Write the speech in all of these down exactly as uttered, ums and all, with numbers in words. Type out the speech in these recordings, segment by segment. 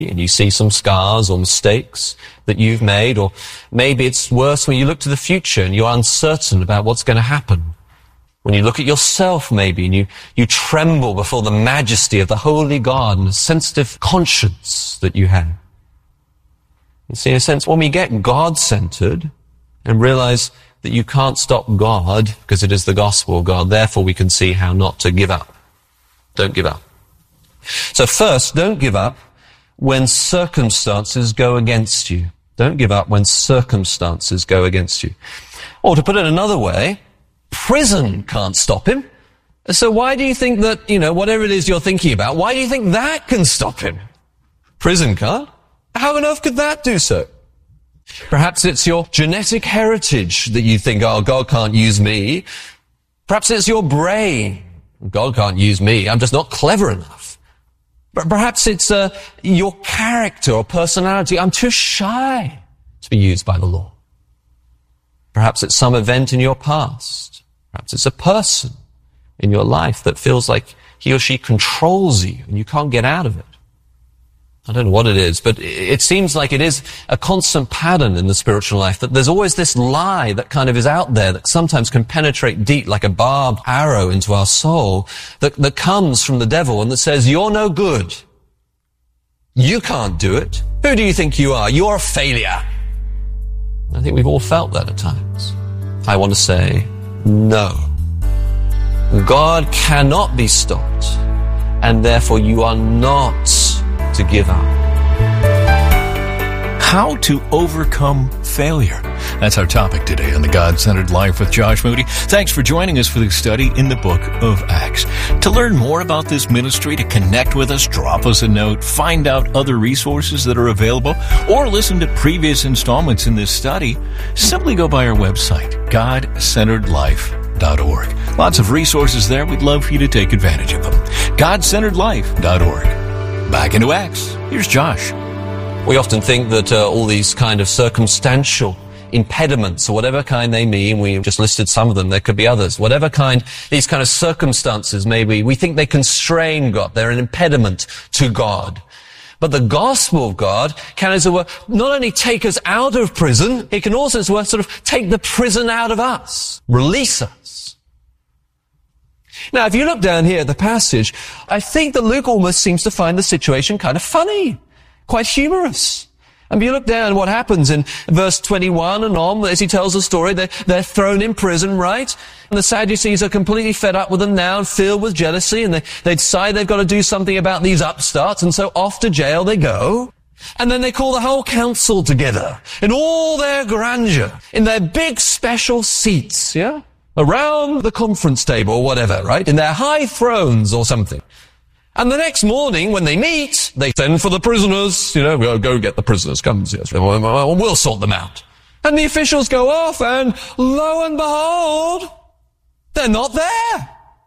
and you see some scars or mistakes that you've made, or maybe it's worse when you look to the future and you're uncertain about what's going to happen. When you look at yourself maybe and you, you tremble before the majesty of the holy God and a sensitive conscience that you have. You see, in a sense, when we get God-centered and realize that you can't stop God because it is the gospel of God, therefore we can see how not to give up. Don't give up. So first, don't give up when circumstances go against you. Don't give up when circumstances go against you. Or to put it another way, prison can't stop him. So why do you think that, you know, whatever it is you're thinking about, why do you think that can stop him? Prison can't. How on earth could that do so? Perhaps it's your genetic heritage that you think, oh, God can't use me. Perhaps it's your brain. God can't use me. I'm just not clever enough. But perhaps it's uh, your character or personality. I'm too shy to be used by the Lord. Perhaps it's some event in your past. Perhaps it's a person in your life that feels like he or she controls you and you can't get out of it. I don't know what it is, but it seems like it is a constant pattern in the spiritual life, that there's always this lie that kind of is out there that sometimes can penetrate deep like a barbed arrow into our soul, that, that comes from the devil and that says, you're no good. You can't do it. Who do you think you are? You're a failure. I think we've all felt that at times. I want to say, no. God cannot be stopped, and therefore you are not to give up. How to overcome failure. That's our topic today on the God-Centered Life with Josh Moody. Thanks for joining us for the study in the book of Acts. To learn more about this ministry, to connect with us, drop us a note, find out other resources that are available, or listen to previous installments in this study, simply go by our website, god centered life dot org. Lots of resources there. We'd love for you to take advantage of them. god centered life dot org. Back into Acts. Here's Josh. We often think that uh, all these kind of circumstantial impediments, or whatever kind they mean, we just listed some of them, there could be others, whatever kind, these kind of circumstances maybe, we think they constrain God, they're an impediment to God. But the gospel of God can, as it were, not only take us out of prison, it can also, as it were, sort of take the prison out of us, release us. Now, if you look down here at the passage, I think that Luke almost seems to find the situation kind of funny, quite humorous. And if you look down what happens in verse twenty-one and on, as he tells the story, they're, they're thrown in prison, right? And the Sadducees are completely fed up with them now and filled with jealousy, and they, they decide they've got to do something about these upstarts, and so off to jail they go. And then they call the whole council together in all their grandeur, in their big special seats, yeah? Around the conference table or whatever, right? In their high thrones or something. And the next morning, when they meet, they send for the prisoners. You know, we'll go get the prisoners. Come, yes, we'll sort them out. And the officials go off, and lo and behold, they're not there.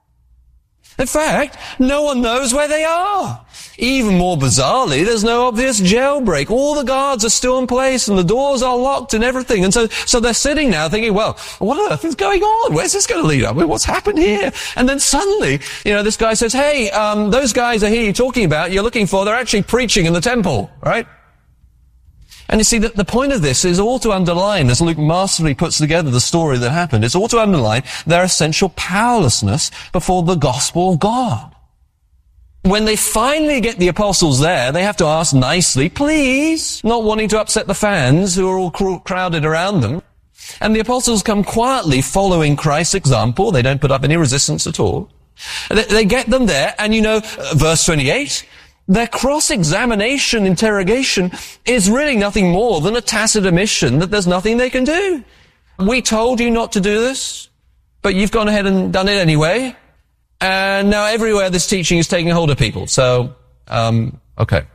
In fact, no one knows where they are. Even more bizarrely, there's no obvious jailbreak. All the guards are still in place, and the doors are locked and everything. And so, so they're sitting now thinking, well, what on earth is going on? Where's this going to lead up? What's happened here? And then suddenly, you know, this guy says, hey, um, those guys I hear you talking about, you're looking for, they're actually preaching in the temple, right? And you see, that the point of this is all to underline, as Luke masterfully puts together the story that happened, it's all to underline their essential powerlessness before the gospel of God. When they finally get the apostles there, they have to ask nicely, please, not wanting to upset the fans who are all cr- crowded around them. And the apostles come quietly following Christ's example. They don't put up any resistance at all. They, they get them there, and you know, verse twenty-eight, their cross-examination interrogation is really nothing more than a tacit admission that there's nothing they can do. We told you not to do this, but you've gone ahead and done it anyway. And now everywhere this teaching is taking hold of people. So, um, okay.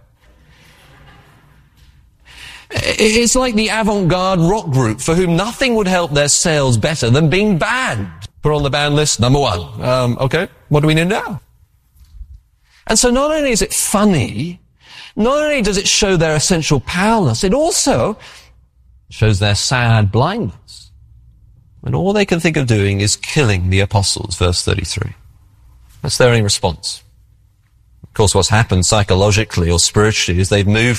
It's like the avant-garde rock group for whom nothing would help their sales better than being banned. Put on the ban list, number one. Um, okay, what do we do now? And so not only is it funny, not only does it show their essential powerlessness, it also shows their sad blindness. And all they can think of doing is killing the apostles, verse thirty-three. That's their only response. Of course, what's happened psychologically or spiritually is they've moved